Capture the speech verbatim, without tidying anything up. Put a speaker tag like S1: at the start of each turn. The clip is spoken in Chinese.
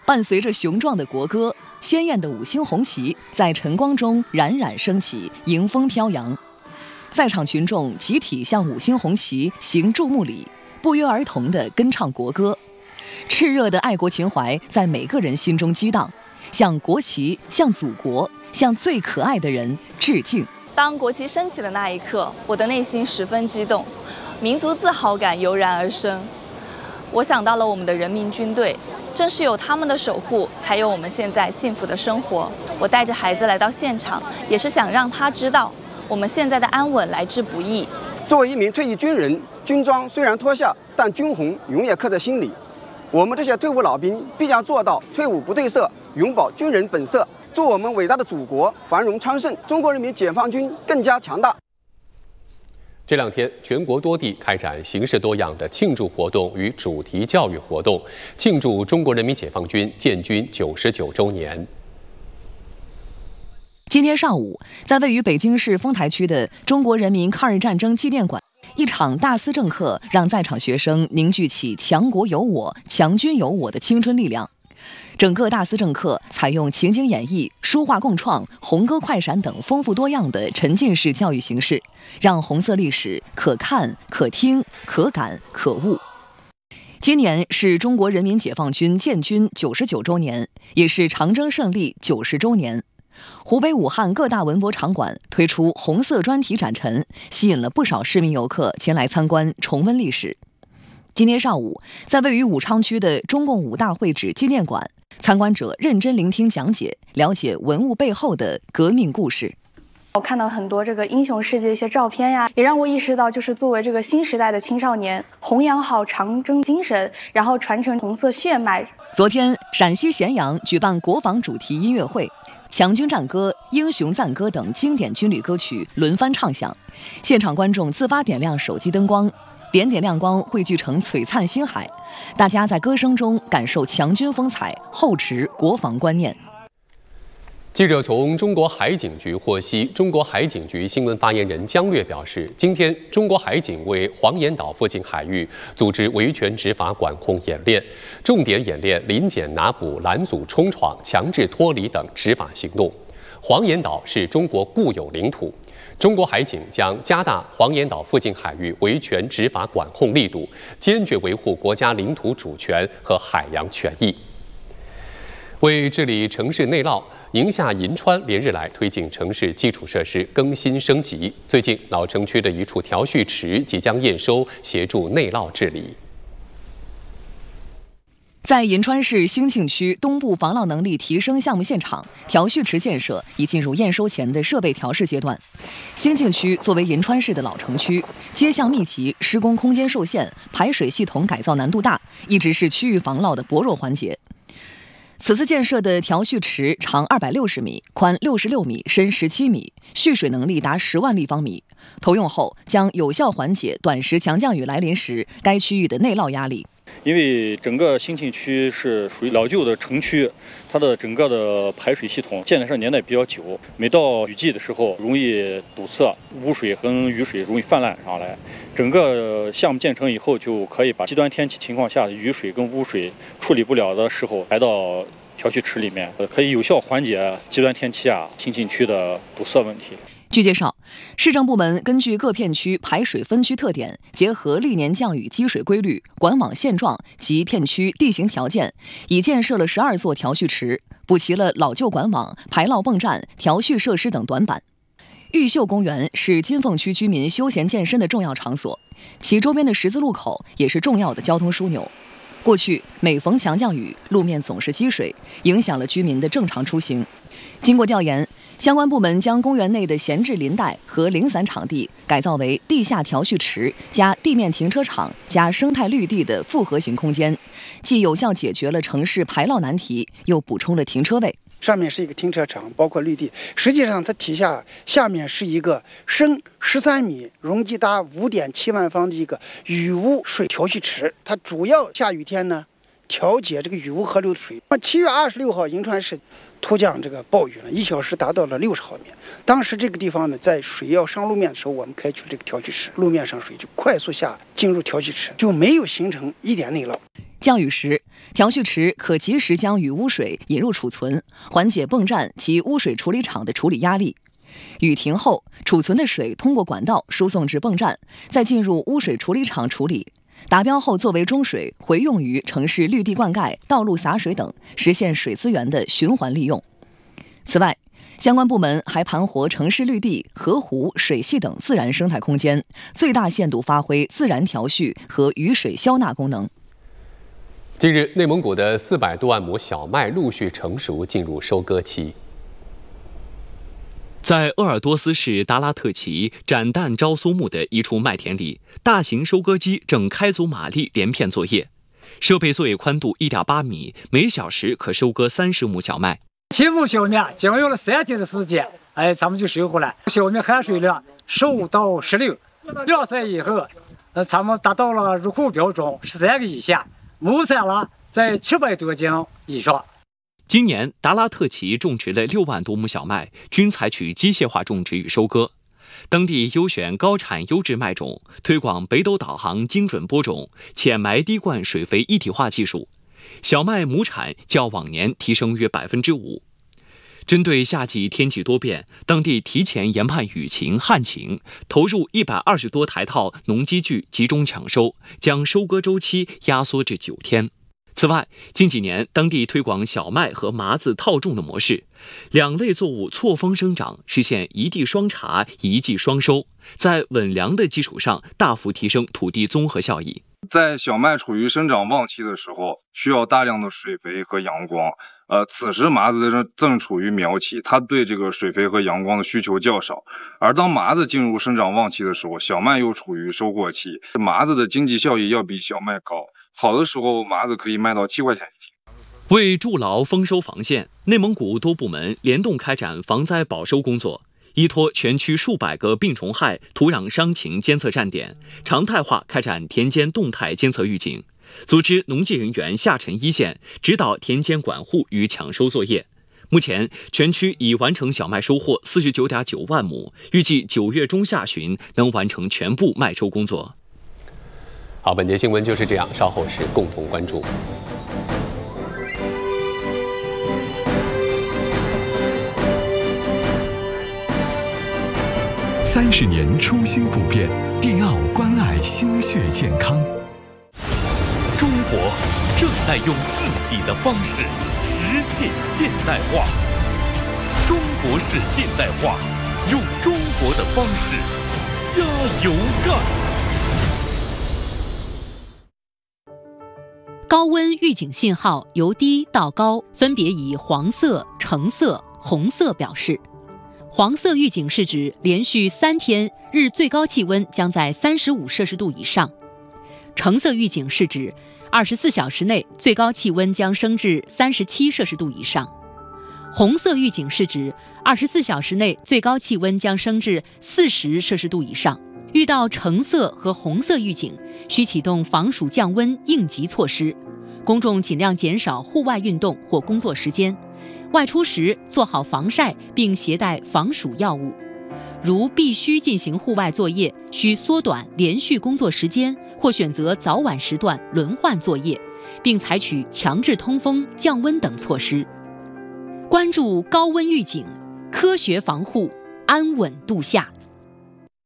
S1: 伴随着雄壮的国歌，鲜艳的五星红旗在晨光中冉冉升起，迎风飘扬。在场群众集体向五星红旗行注目礼，不约而同地跟唱国歌。炽热的爱国情怀在每个人心中激荡，向国旗、向祖国、向最可爱的人致敬。
S2: 当国旗升起的那一刻，我的内心十分激动，民族自豪感油然而生。我想到了我们的人民军队，正是有他们的守护，才有我们现在幸福的生活。我带着孩子来到现场，也是想让他知道，我们现在的安稳来之不易。
S3: 作为一名退役军人，军装虽然脱下，但军红永远刻在心里。我们这些退伍老兵必将做到退伍不褪色，永葆军人本色，祝我们伟大的祖国繁荣昌盛，中国人民解放军更加强大。
S4: 这两天，全国多地开展形式多样的庆祝活动与主题教育活动，庆祝中国人民解放军建军九十九周年。
S1: 今天上午，在位于北京市丰台区的中国人民抗日战争纪念馆，一场大思政课让在场学生凝聚起强国有我、强军有我的青春力量。整个大思政课采用情景演绎、书画共创、红歌快闪等丰富多样的沉浸式教育形式，让红色历史可看、可听、可感、可悟。今年是中国人民解放军建军九十九周年，也是长征胜利九十周年。湖北武汉各大文博场馆推出红色专题展陈，吸引了不少市民游客前来参观重温历史。今天上午，在位于武昌区的中共五大会址纪念馆，参观者认真聆听讲解，了解文物背后的革命故事。
S5: 我看到很多这个英雄事迹的一些照片呀，也让我意识到，就是作为这个新时代的青少年，弘扬好长征精神，然后传承红色血脉。
S1: 昨天，陕西咸阳举办国防主题音乐会，强军战歌、英雄赞歌等经典军旅歌曲轮番唱响，现场观众自发点亮手机灯光，点点亮光汇聚成璀璨星海，大家在歌声中感受强军风采，厚植国防观念。
S4: 记者从中国海警局获悉，中国海警局新闻发言人姜略表示，今天中国海警为黄岩岛附近海域组织维权执法管控演练，重点演练临检拿捕、拦阻冲闯、强制脱离等执法行动。黄岩岛是中国固有领土，中国海警将加大黄岩岛附近海域维权执法管控力度，坚决维护国家领土主权和海洋权益。为治理城市内涝，宁夏银川连日来推进城市基础设施更新升级。最近，老城区的一处调蓄池即将验收，协助内涝治理。
S1: 在银川市兴庆区东部防涝能力提升项目现场，调蓄池建设已进入验收前的设备调试阶段。兴庆区作为银川市的老城区，街巷密集，施工空间受限，排水系统改造难度大，一直是区域防涝的薄弱环节。此次建设的调蓄池长二百六十米，宽六十六米，深十七米，蓄水能力达十万立方米。投用后将有效缓解短时强降雨来临时该区域的内涝压力。
S6: 因为整个兴庆区是属于老旧的城区，它的整个的排水系统建设年代比较久，每到雨季的时候容易堵塞，污水和雨水容易泛滥上来。整个项目建成以后，就可以把极端天气情况下的雨水跟污水处理不了的时候排到调蓄池里面，可以有效缓解极端天气啊兴庆区的堵塞问题。
S1: 据介绍，市政部门根据各片区排水分区特点，结合历年降雨积水规律、管网现状及片区地形条件，已建设了十二座调蓄池，补齐了老旧管网、排涝泵站、调蓄设施等短板。玉秀公园是金凤区居民休闲健身的重要场所，其周边的十字路口也是重要的交通枢纽。过去每逢强降雨，路面总是积水，影响了居民的正常出行。经过调研，相关部门将公园内的闲置林带和零散场地改造为地下调蓄池加地面停车场加生态绿地的复合型空间，既有效解决了城市排涝难题，又补充了停车位。
S7: 上面是一个停车场，包括绿地，实际上它底下下面是一个深十三米、容积达五点七万方的一个雨污水调蓄池。它主要下雨天呢，调节这个雨污河流的水。那七月二十六号，银川市突降这个暴雨呢，一小时达到了六十毫米。当时这个地方呢，在水要上路面的时候，我们开掘这个调蓄池，路面上水就快速下进入调蓄池，就没有形成一点内涝。
S1: 降雨时，调蓄池可及时将雨污水引入储存，缓解泵站及污水处理厂的处理压力。雨停后，储存的水通过管道输送至泵站，再进入污水处理厂处理。达标后作为中水回用于城市绿地灌溉、道路洒水等，实现水资源的循环利用。此外，相关部门还盘活城市绿地、河湖、水系等自然生态空间，最大限度发挥自然调蓄和雨水消纳功能。
S4: 近日，内蒙古的四百多万亩小麦陆续成熟，进入收割期。
S8: 在鄂尔多斯市达拉特旗展旦昭苏木的一处麦田里，大型收割机正开足马力连片作业，设备作业宽度 一点八米，每小时可收割三十亩小麦。
S9: 起步小麦经用了三天的时间，哎，咱们就收回来。小麦含水量十五到十六，两岁以后，呃，咱们达到了入库标准十三个以下，亩产了在七百多斤以上。
S8: 今年达拉特旗种植了六万多亩小麦，均采取机械化种植与收割。当地优选高产优质麦种，推广北斗导航精准播种、浅埋滴灌水肥一体化技术，小麦亩产较往年提升约百分之五。针对夏季天气多变，当地提前研判雨情、旱情，投入一百二十多台套农机具集中抢收，将收割周期压缩至九天。此外，近几年当地推广小麦和麻子套种的模式，两类作物错峰生长，实现一地双查、一季双收，在稳粮的基础上大幅提升土地综合效益。
S10: 在小麦处于生长旺期的时候，需要大量的水肥和阳光。呃，此时麻子正正处于苗期，它对这个水肥和阳光的需求较少。而当麻子进入生长旺期的时候，小麦又处于收获期，麻子的经济效益要比小麦高。好的时候，麻子可以卖到七块钱一斤。
S8: 为筑牢丰收防线，内蒙古多部门联动开展防灾保收工作，依托全区数百个病虫害、土壤伤情监测站点，常态化开展田间动态监测预警，组织农技人员下沉一线，指导田间管护与抢收作业。目前，全区已完成小麦收获四十九点九万亩，预计九月中下旬能完成全部麦收工作。
S4: 好，本节新闻就是这样，稍后是共同关注。
S11: 三十年初心不变，迪奥关爱心血健康。
S12: 中国正在用自己的方式实现现代化。中国式现代化，用中国的方式加油干。
S13: 高温预警信号由低到高分别以黄色、橙色、红色表示。黄色预警是指连续三天日最高气温将在三十五摄氏度以上。橙色预警是指二十四小时内最高气温将升至三十七摄氏度以上。红色预警是指二十四小时内最高气温将升至四十摄氏度以上。遇到橙色和红色预警，需启动防暑降温应急措施。公众尽量减少户外运动或工作时间，外出时做好防晒并携带防暑药物。如必须进行户外作业，需缩短连续工作时间，或选择早晚时段轮换作业，并采取强制通风、降温等措施。关注高温预警，科学防护，安稳度夏。